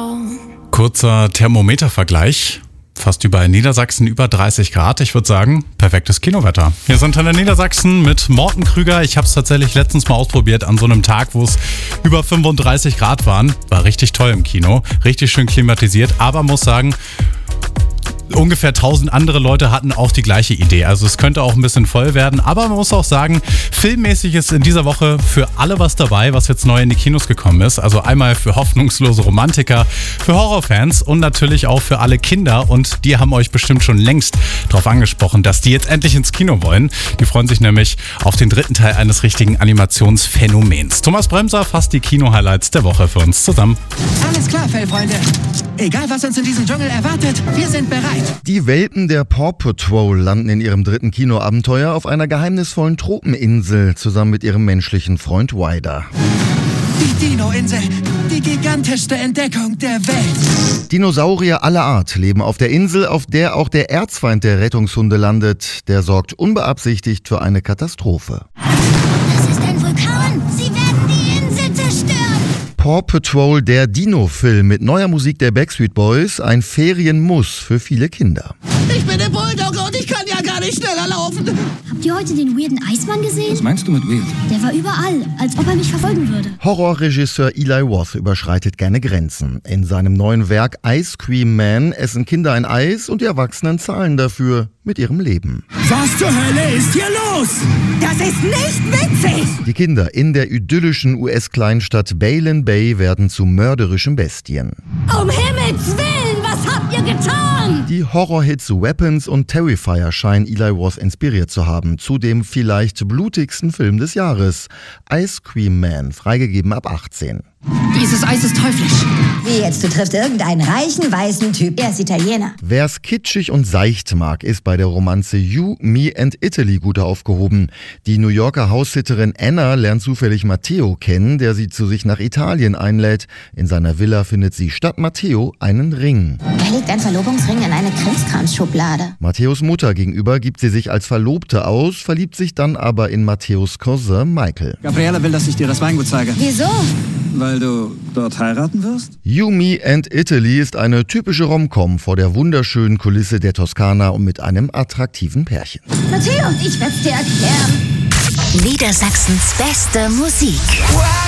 Kurzer Thermometervergleich. Fast überall in Niedersachsen über 30 Grad. Ich würde sagen, perfektes Kinowetter. Wir sind in Niedersachsen mit Morten Krüger. Ich habe es tatsächlich letztens mal ausprobiert an so einem Tag, wo es über 35 Grad waren. War richtig toll im Kino. Richtig schön klimatisiert. Aber muss sagen, ungefähr 1000 andere Leute hatten auch die gleiche Idee. Also es könnte auch ein bisschen voll werden. Aber man muss auch sagen, filmmäßig ist in dieser Woche für alle was dabei, was jetzt neu in die Kinos gekommen ist. Also einmal für hoffnungslose Romantiker, für Horrorfans und natürlich auch für alle Kinder. Und die haben euch bestimmt schon längst darauf angesprochen, dass die jetzt endlich ins Kino wollen. Die freuen sich nämlich auf den dritten Teil eines richtigen Animationsphänomens. Thomas Bremser fasst die Kino-Highlights der Woche für uns zusammen. Alles klar, Fellfreunde. Egal, was uns in diesem Dschungel erwartet, wir sind bereit. Die Welpen der Paw Patrol landen in ihrem dritten Kinoabenteuer auf einer geheimnisvollen Tropeninsel zusammen mit ihrem menschlichen Freund Ryder. Die Dino-Insel, die gigantischste Entdeckung der Welt. Dinosaurier aller Art leben auf der Insel, auf der auch der Erzfeind der Rettungshunde landet. Der sorgt unbeabsichtigt für eine Katastrophe. Das ist ein Vulkan! Sie werden die Insel zerstören! Paw Patrol, der Dino-Film mit neuer Musik der Backstreet Boys, ein Ferienmuss für viele Kinder. Ich bin der Bulldogger und ich kann ja gar nicht schneller laufen. Habt ihr heute den weirden Eismann gesehen? Was meinst du mit weird? Der war überall, als ob er mich verfolgen würde. Horrorregisseur Eli Roth überschreitet gerne Grenzen. In seinem neuen Werk Ice Cream Man essen Kinder ein Eis und die Erwachsenen zahlen dafür mit ihrem Leben. Was zur Hölle ist hier los? Das ist nicht witzig! Die Kinder in der idyllischen US-Kleinstadt Baylen Bay werden zu mörderischen Bestien. Um Himmels Willen, was habt ihr getan? Die Horrorhits Weapons und Terrifier scheinen Eli Roth inspiriert zu haben. Zu dem vielleicht blutigsten Film des Jahres. Ice Cream Man, freigegeben ab 18. Dieses Eis ist teuflisch. Wie jetzt, du triffst irgendeinen reichen, weißen Typ. Er ist Italiener. Wer's kitschig und seicht mag, ist bei der Romanze You, Me and Italy gut aufgehoben. Die New Yorker Haussitterin Anna lernt zufällig Matteo kennen, der sie zu sich nach Italien einlädt. In seiner Villa findet sie statt Matteo einen Ring. Er legt einen Verlobungsring in eine Krimskramsschublade. Matteos Mutter gegenüber gibt sie sich als Verlobte aus, verliebt sich dann aber in Matteos Cousin Michael. Gabriella will, dass ich dir das Weingut zeige. Wieso? Weil du dort heiraten wirst? You, Me and Italy ist eine typische Rom-Com vor der wunderschönen Kulisse der Toskana und mit einem attraktiven Pärchen. Matteo, ich werd's dir erklären. Niedersachsens beste Musik.